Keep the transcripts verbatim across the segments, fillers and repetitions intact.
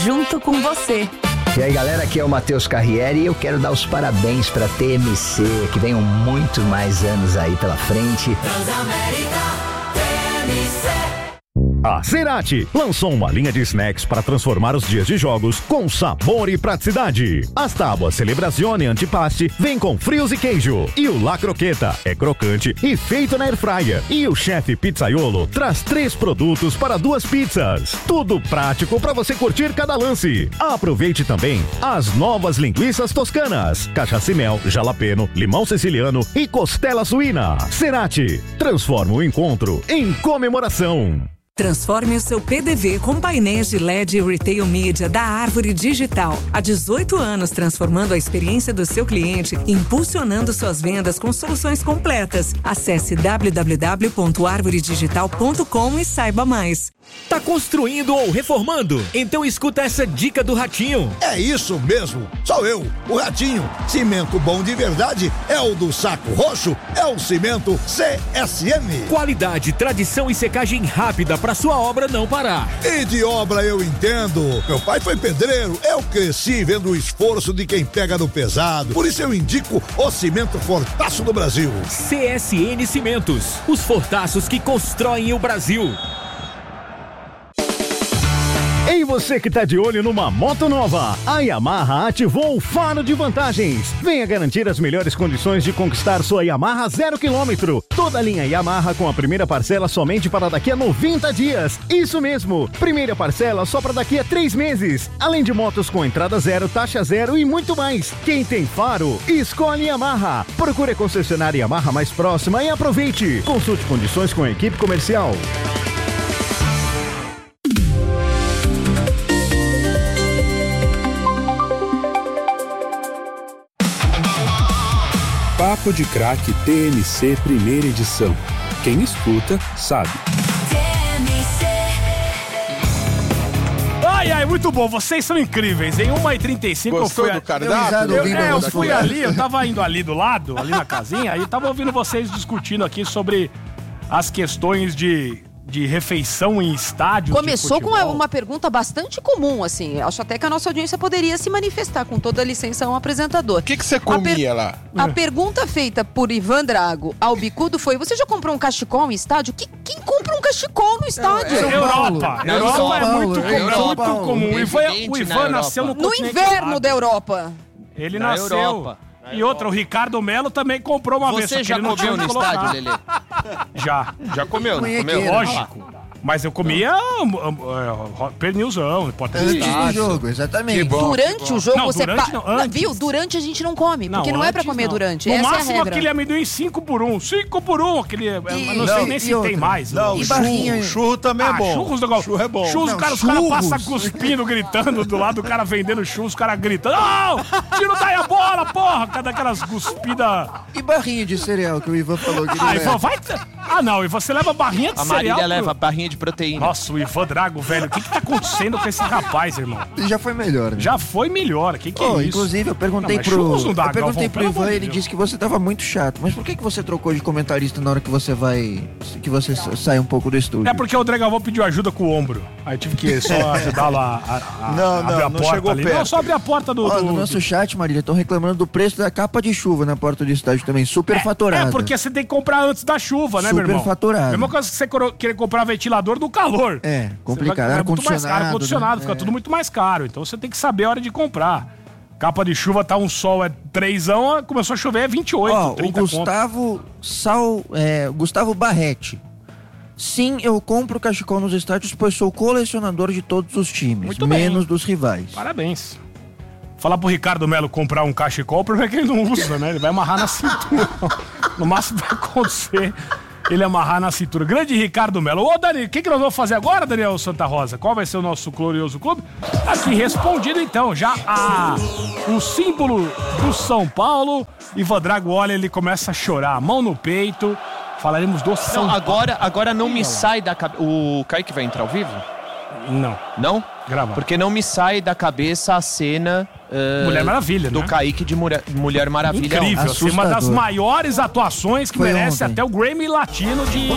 junto com você. E aí, galera, aqui é o Matheus Carriere e eu quero dar os parabéns pra T M C, que venham muito mais anos aí pela frente. Transamérica T M C. A Cerati lançou uma linha de snacks para transformar os dias de jogos com sabor e praticidade. As tábuas Celebrazione Antipaste vêm com frios e queijo. E o La Croqueta é crocante e feito na airfryer. E o chefe Pizzaiolo traz três produtos para duas pizzas. Tudo prático para você curtir cada lance. Aproveite também as novas linguiças toscanas, cachaça e mel, jalapeno, limão siciliano e costela suína. Cerati, transforma o encontro em comemoração. Transforme o seu P D V com painéis de L E D e Retail Media da Árvore Digital. Há dezoito anos transformando a experiência do seu cliente, impulsionando suas vendas com soluções completas. Acesse w w w ponto árvore digital ponto com e saiba mais. Tá construindo ou reformando? Então escuta essa dica do Ratinho. É isso mesmo, sou eu, o Ratinho. Cimento bom de verdade é o do Saco Roxo, é o Cimento C S M. Qualidade, tradição e secagem rápida para sua obra não parar. E de obra eu entendo. Meu pai foi pedreiro, eu cresci vendo o esforço de quem pega no pesado. Por isso eu indico o Cimento Fortaço do Brasil. C S N Cimentos, os fortaços que constroem o Brasil. Ei, você que tá de olho numa moto nova, a Yamaha ativou o Faro de Vantagens. Venha garantir as melhores condições de conquistar sua Yamaha zero quilômetro. Toda a linha Yamaha com a primeira parcela somente para daqui a noventa dias. Isso mesmo, primeira parcela só para daqui a três meses. Além de motos com entrada zero, taxa zero e muito mais. Quem tem Faro, escolhe Yamaha. Procure a concessionária Yamaha mais próxima e aproveite. Consulte condições com a equipe comercial. Papo de Craque T M C primeira edição. Quem escuta, sabe. T M C. Ai, ai, muito bom. Vocês são incríveis. Em uma e trinta e cinco eu fui... do cardápio? Eu, é, eu fui ali, eu tava indo ali do lado, ali na casinha, aí tava ouvindo vocês discutindo aqui sobre as questões de... de refeição em estádio. Começou com uma, uma pergunta bastante comum, assim. Acho até que a nossa audiência poderia se manifestar, com toda a licença ao apresentador. O que, que você comia per... lá? A pergunta feita por Ivan Drago ao Bicudo foi: você já comprou um cachecol em estádio? Que, quem compra um cachecol no estádio? É, é Europa. Não, Europa São é Paulo, muito, é comum, Europa. muito comum. O Ivan, o Ivan nasceu no No continente inverno lado. da Europa. Ele Na nasceu. Europa. E outra, o Ricardo Melo também comprou uma vez. Você já comeu no estádio, Lelê? Já. Já comeu, não comeu? Lógico. Mas eu comia uh, uh, pernilzão, porta Antes do jogo, exatamente. Bom, durante o jogo não, você... durante Pa... não, antes. Viu? Durante a gente não come, porque não, não é pra antes comer não. durante. No Essa máximo é a regra. aquele amendoim cinco por um. cinco por um, aquele... Eu não não, sei nem se outra? tem mais. Não, E churro, barrinha- churro também é Ah, bom. churros, do... Churro é bom. Churros, Não, cara, os caras churros. passam cuspindo, gritando do lado do cara vendendo churros, os caras gritando. Não! Tira daí a bola, porra! Cada aquelas cuspidas... E barrinha de cereal que o Ivan falou que ele Ah, leva? Ivan, vai... Ah, não, e você leva barrinha de A cereal... Marília pro- leva barrinha de proteína. Nossa, o Ivan Drago, velho, o que que tá acontecendo com esse rapaz, irmão? Já foi melhor, né? Já foi melhor, que que Oh, é isso? Inclusive, eu perguntei Não, mas pro. churros não dá, eu perguntei Galvão, pro pelo Ivan amor e de ele Deus. disse que você tava muito chato. Mas por que, que você trocou de comentarista na hora que você vai. que você sai um pouco do estúdio? É porque o André Galvão pediu ajuda com o ombro. Aí tive que só ajudá-lo a, a, a Não, abrir não, a não porta chegou ali. perto. Não, só abrir a porta do... Ó, do- no nosso do- chat, Marília, estão reclamando do preço da capa de chuva na porta do estádio também. Super faturada. É, porque você tem que comprar antes da chuva, né, meu irmão? Super faturado. Mesma coisa que você coro- querer comprar ventilador do calor. É, complicado. Você vai- é muito mais caro, Ar-condicionado, ar-condicionado, né? fica É. tudo muito mais caro. Então você tem que saber a hora de comprar. Capa de chuva tá um sol, é trêsão, começou a chover, é vinte e oito, Ó, o trinta conto. Gustavo Sal, é, Gustavo Barretti. Sim, eu compro cachecol nos estádios, pois sou colecionador de todos os times, Muito bem. menos dos rivais. Parabéns. Falar pro Ricardo Melo comprar um cachecol, o problema é que ele não usa, né? Ele vai amarrar na cintura. No máximo vai acontecer ele amarrar na cintura. Grande Ricardo Melo. Ô, Dani, o que, que nós vamos fazer agora, Daniel Santa Rosa? Qual vai ser o nosso glorioso clube? Aqui, respondido então, já a, o símbolo do São Paulo. Ivan Drago olha, ele começa a chorar, mão no peito. Falaremos do São Não, Paulo. agora, agora não me sai da cabeça... O Kaique vai entrar ao vivo? Não. Não? Grava. Porque não me sai da cabeça a cena uh, Mulher Maravilha, do né? Kaique de Mulher, Mulher Maravilha. Incrível, assim, uma das maiores atuações que Foi merece ontem. até o Grammy Latino de...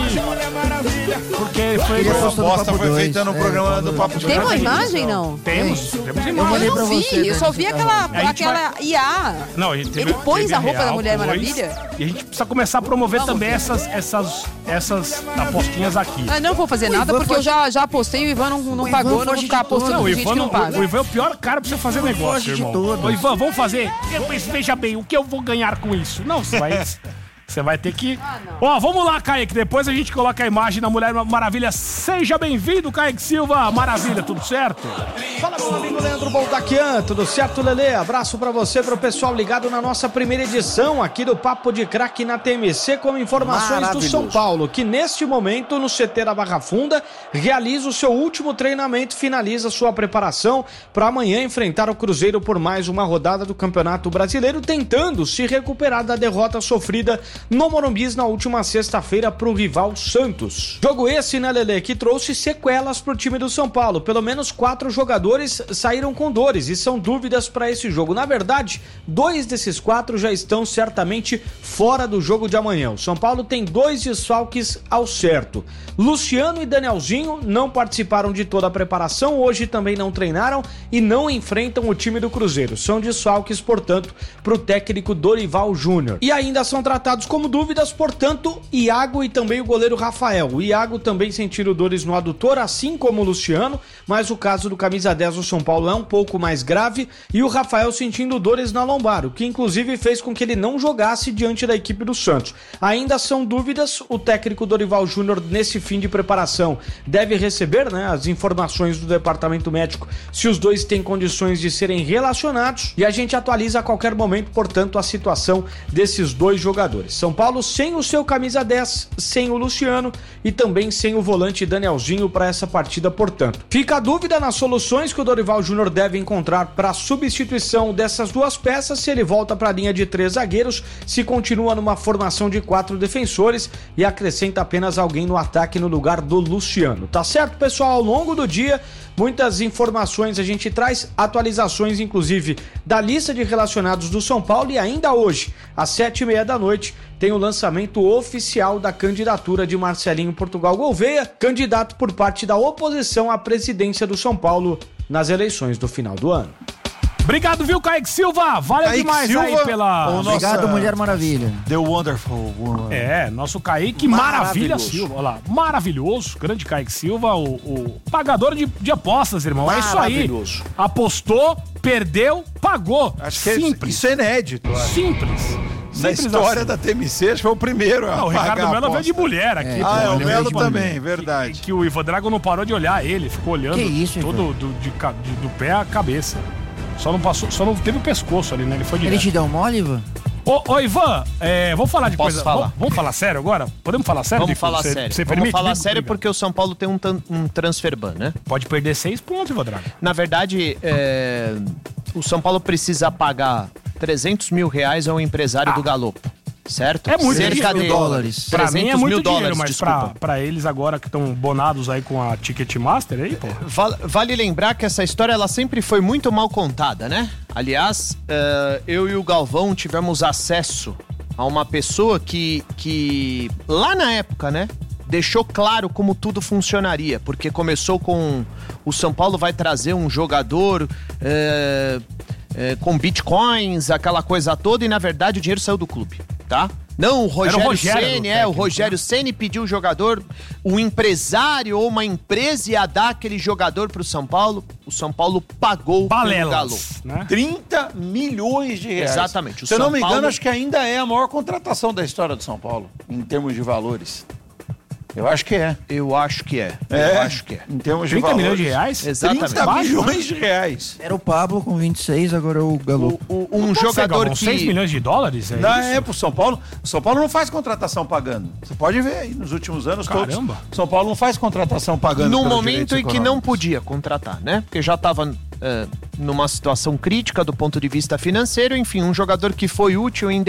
Porque foi... Ele A postou no aposta Papo foi dois, feita no é, programa quando- do Papo de Tem uma Craque. imagem, não? Temos, temos Eu imagem. mandei Eu pra não vi, você, eu só né, vi você aquela, A gente aquela I A. Não, a gente teve, Ele pôs teve a roupa da real, Mulher pôs, Maravilha? E a gente precisa começar a promover também essas, essas, essas apostinhas aqui. Ah, não vou fazer O nada Ivan porque eu foge- já, já apostei e o Ivan não, não O pagou, Ivan não vou foge ficar de tudo. apostando Não, com o gente Ivan, que não não, paga. o Ivan é o pior cara pra você fazer negócio, foge de irmão. tudo. Ô, Ivan, vamos fazer. Eu pensei, veja bem, o que eu vou ganhar com isso? Não, você vai... Você vai ter que... Ó, vamos lá, Kaique. Depois a gente coloca a imagem da Mulher Maravilha. Seja bem-vindo, Kaique Silva. Maravilha, tudo certo? Fala, meu amigo Leandro Boldaquian, tudo certo, Lelê? Abraço pra você, pro pessoal ligado na nossa primeira edição aqui do Papo de Craque na T M C, com informações do São Paulo, que neste momento, no C T da Barra Funda, realiza o seu último treinamento e finaliza sua preparação para amanhã enfrentar o Cruzeiro por mais uma rodada do Campeonato Brasileiro, tentando se recuperar da derrota sofrida no Morumbi na última sexta-feira pro rival Santos. Jogo esse, né, Lelê, que trouxe sequelas pro time do São Paulo. Pelo menos quatro jogadores saíram com dores e são dúvidas para esse jogo. Na verdade, dois desses quatro já estão certamente fora do jogo de amanhã. O São Paulo tem dois desfalques ao certo. Luciano e Danielzinho não participaram de toda a preparação, hoje também não treinaram e não enfrentam o time do Cruzeiro. São desfalques, portanto, pro técnico Dorival Júnior. E ainda são tratados como dúvidas, portanto, Iago e também o goleiro Rafael. O Iago também sentiu dores no adutor, assim como o Luciano, mas o caso do camisa dez do São Paulo é um pouco mais grave, e o Rafael sentindo dores na lombar, o que inclusive fez com que ele não jogasse diante da equipe do Santos. Ainda são dúvidas, o técnico Dorival Júnior, nesse fim de preparação, deve receber, né, as informações do departamento médico se os dois têm condições de serem relacionados, e a gente atualiza a qualquer momento, portanto, a situação desses dois jogadores. São Paulo sem o seu camisa dez, sem o Luciano e também sem o volante Danielzinho para essa partida, portanto. Fica a dúvida nas soluções que o Dorival Júnior deve encontrar para a substituição dessas duas peças, se ele volta para a linha de três zagueiros, se continua numa formação de quatro defensores e acrescenta apenas alguém no ataque no lugar do Luciano. Tá certo, pessoal? Ao longo do dia, muitas informações a gente traz, atualizações inclusive da lista de relacionados do São Paulo, e ainda hoje, às sete e meia da noite, tem o lançamento oficial da candidatura de Marcelinho Portugal Gouveia, candidato por parte da oposição à presidência do São Paulo nas eleições do final do ano. Obrigado, viu, Kaique Silva? Valeu Kaique demais Silva, aí pela... o nosso- Obrigado, Mulher Maravilha. The Wonderful Woman. É, nosso Kaique Maravilha Maravilhoso. Silva. Olha lá, maravilhoso. Grande Kaique Silva, o, o pagador de, de apostas, irmão. É isso aí. Maravilhoso. Apostou, perdeu, pagou. Acho que Simples. isso é inédito. eu acho. Simples. Na Simples história assim. da T M C, acho que foi o primeiro a Não, o pagar Ricardo a Melo veio aposta. de mulher aqui. É. pô, Ah, é, o ele veio Melo de mulher. também, verdade. Que, que o Ivan Drago não parou de olhar ele, ficou olhando Que isso, Ivan? todo do, de, ca- de- do pé à cabeça. Só não passou, só não teve o pescoço ali, né? Ele foi Ele direto. te deu mole, Ivan? Ô, ô, Ivan, é, vamos falar de Posso coisa. falar? Vamos, vamos falar sério agora? Podemos falar sério? Vamos Dico? falar Você- sério. Você Vamos permite? falar Dico? sério Obrigado. porque o São Paulo tem um, tan- um transfer ban, né? Pode perder seis pontos, Ivan Drago. Na verdade, é, o São Paulo precisa pagar trezentos mil reais ao empresário Ah. do Galopo, certo? É muito Cerca dinheiro. de dólares. Pra mim é trezentos muito mil dinheiro, dólares, mas pra, desculpa. pra eles agora que estão bonados aí com a Ticketmaster aí, pô. Val- Vale lembrar que essa história ela sempre foi muito mal contada, né? Aliás, eh, eu e o Galvão tivemos acesso a uma pessoa que, que lá na época, né? Deixou claro como tudo funcionaria, porque começou com o São Paulo vai trazer um jogador eh, eh, com bitcoins, aquela coisa toda, e na verdade o dinheiro saiu do clube, tá? Não, o Rogério, Rogério Ceni, o é, o técnico, Rogério Ceni pediu o jogador, o empresário ou uma empresa ia dar aquele jogador pro São Paulo, o São Paulo pagou pelo Galo. Balelas, né? trinta milhões de reais. Exatamente. O Se eu não São me engano, Paulo- acho que ainda é a maior contratação da história do São Paulo, em termos de valores. Eu acho que é. Eu acho que é. É, Eu acho que é. Em termos de trinta valores. milhões de reais? Exatamente. trinta Baixo, milhões de reais. Era o Pablo com vinte e seis, agora é o Galo. O- o- um Pode ser, jogador Galvão, que... seis milhões de dólares? É Na isso? é pro São Paulo. O São Paulo não faz contratação pagando. Você pode ver aí nos últimos anos Caramba. todos. São Paulo não faz contratação pagando. No pelos momento direitos em que não econômicos. podia contratar, né? Porque já estava numa situação crítica do ponto de vista financeiro. Enfim, um jogador que foi útil em